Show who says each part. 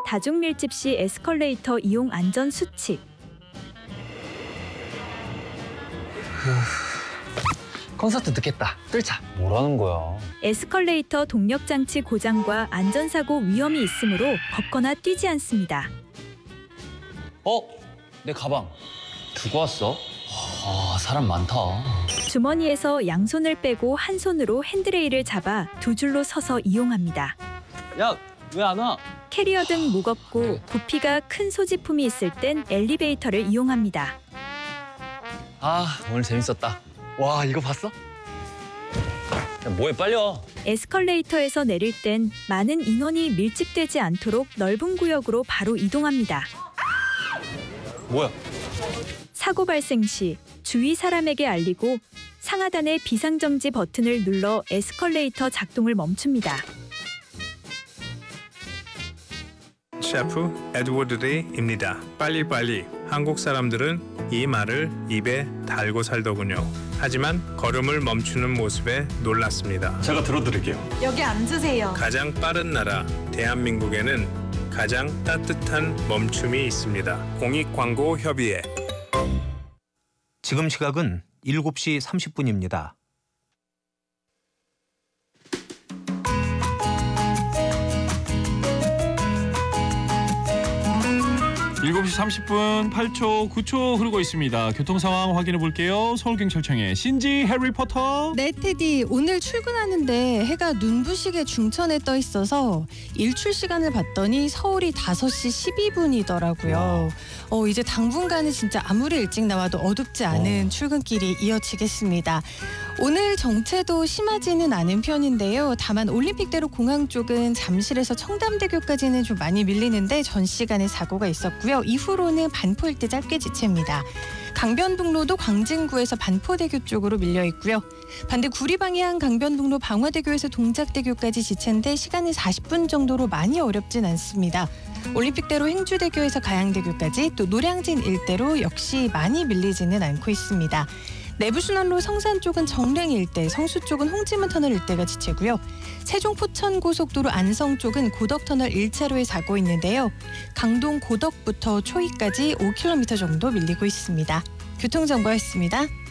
Speaker 1: 다중밀집 시 에스컬레이터 이용 안전 수칙.
Speaker 2: 콘서트 늦겠다. 뚫자.
Speaker 3: 뭐라는 거야?
Speaker 1: 에스컬레이터 동력장치 고장과 안전사고 위험이 있으므로 걷거나 뛰지 않습니다.
Speaker 3: 내 가방. 두고 왔어? 사람 많다.
Speaker 1: 주머니에서 양손을 빼고 한 손으로 핸드레일을 잡아 두 줄로 서서 이용합니다.
Speaker 3: 야, 왜 안 와?
Speaker 1: 캐리어 등 무겁고 부피가 큰 소지품이 있을 땐 엘리베이터를 이용합니다.
Speaker 3: 오늘 재밌었다.
Speaker 2: 와, 이거 봤어?
Speaker 3: 야, 뭐해, 빨리 와.
Speaker 1: 에스컬레이터에서 내릴 땐 많은 인원이 밀집되지 않도록 넓은 구역으로 바로 이동합니다.
Speaker 3: 뭐야?
Speaker 1: 사고 발생 시 주위 사람에게 알리고 상하단의 비상정지 버튼을 눌러 에스컬레이터 작동을 멈춥니다.
Speaker 4: 셰프 에드워드 레이입니다. 빨리빨리. 한국 사람들은 이 말을 입에 달고 살더군요. 하지만 걸음을 멈추는 모습에 놀랐습니다.
Speaker 5: 제가 들어드릴게요.
Speaker 6: 여기 앉으세요.
Speaker 4: 가장 빠른 나라 대한민국에는 가장 따뜻한 멈춤이 있습니다. 공익광고협의회.
Speaker 7: 지금 시각은 7시 30분입니다.
Speaker 5: 7시 30분 8초, 9초 흐르고 있습니다. 교통 상황 확인해 볼게요. 서울경찰청의 신지 해리포터.
Speaker 6: 네, 테디. 오늘 출근하는데 해가 눈부시게 중천에 떠 있어서 일출 시간을 봤더니 서울이 5시 12분이더라고요. 이제 당분간은 진짜 아무리 일찍 나와도 어둡지 않은 출근길이 이어지겠습니다. 오늘 정체도 심하지는 않은 편인데요. 다만 올림픽대로 공항 쪽은 잠실에서 청담대교까지는 좀 많이 밀리는데 전 시간에 사고가 있었고요. 이후로는 반포 일대 짧게 지체입니다. 강변북로도 광진구에서 반포대교 쪽으로 밀려 있고요. 반대 구리 방향 강변북로 방화대교에서 동작대교까지 지체인데 시간이 40분 정도로 많이 어렵진 않습니다. 올림픽대로 행주대교에서 가양대교까지 또 노량진 일대로 역시 많이 밀리지는 않고 있습니다. 내부순환로 성산 쪽은 정릉 일대, 성수 쪽은 홍지문 터널 일대가 지체고요. 세종 포천고속도로 안성 쪽은 고덕터널 1차로에 사고 있는데요. 강동 고덕부터 초이까지 5km 정도 밀리고 있습니다. 교통정보였습니다.